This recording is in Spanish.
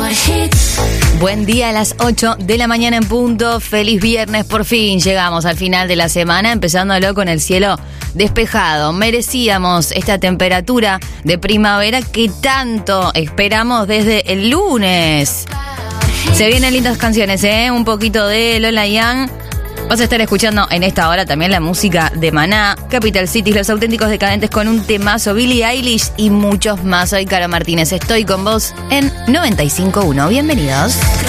Buen día a las 8 de la mañana en punto. Feliz viernes, por fin llegamos al final de la semana, empezándolo con el cielo despejado. Merecíamos esta temperatura de primavera que tanto esperamos desde el lunes. Se vienen lindas canciones, un poquito de Lola Young. Vas a estar escuchando en esta hora también la música de Maná, Capital Cities, Los Auténticos Decadentes con un temazo, Billie Eilish y muchos más. Soy Caro Martínez, estoy con vos en 95.1. Bienvenidos.